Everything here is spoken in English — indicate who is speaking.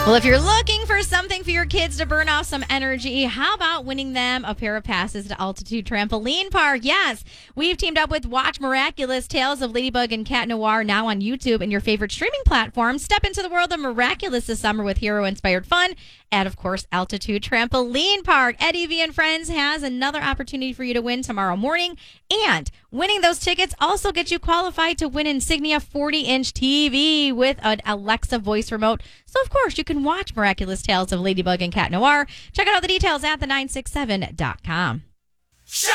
Speaker 1: Well, if you're looking for something for your kids to burn off some energy, how about winning them a pair of passes to Altitude Trampoline Park? Yes, we've teamed up with Watch Miraculous Tales of Ladybug and Cat Noir now on YouTube and your favorite streaming platforms. Step into the world of Miraculous this summer with hero-inspired fun at, of course, Altitude Trampoline Park. Eddie V and Friends has another opportunity for you to win tomorrow morning. And winning those tickets also gets you qualified to win Insignia 40-inch TV with an Alexa voice remote. So, of course, you can watch Miraculous Tales of Ladybug and Cat Noir. Check out all the details at the967.com.